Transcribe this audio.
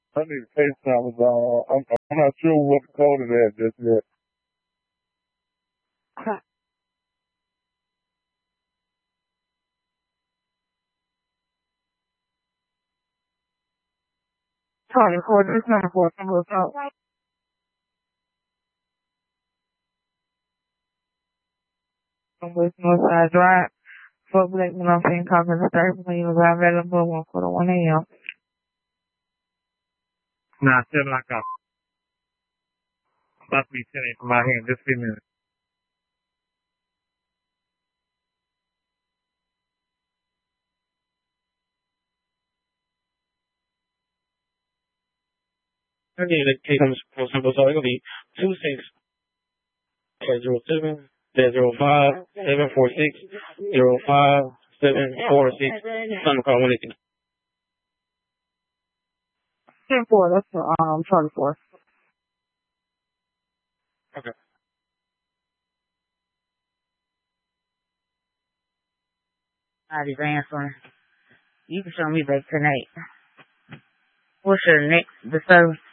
I need to FaceTime with I'm not sure what the code of that just yet. Trying to record this number for some of us. From West Northside Drive. For Black Men on Fan Conference, the third when you are available 1 a.m. Nah, 7 o'clock. About to be sitting from my hand just a few minutes. Okay, the case number for simple, so it'll be 26-07-05-746-05-746. Number call 118. 10-4, that's for Charlie 4. Okay. Body's answering. You can show me back tonight. What's your next, the service?